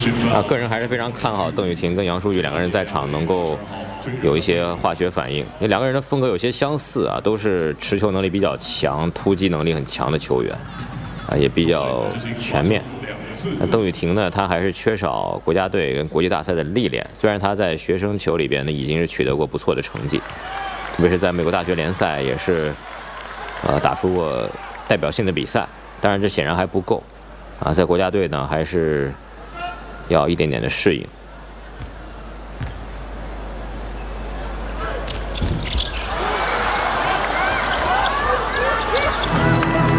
个人还是非常看好邓雨婷跟杨舒雨两个人在场能够有一些化学反应，因为两个人的风格有些相似啊，都是持球能力比较强、突击能力很强的球员，也比较全面。那邓雨婷呢，她还是缺少国家队跟国际大赛的历练，虽然她在学生球里边呢已经是取得过不错的成绩，特别是在美国大学联赛也是打出过代表性的比赛，当然这显然还不够啊，在国家队呢还是要一点点的适应。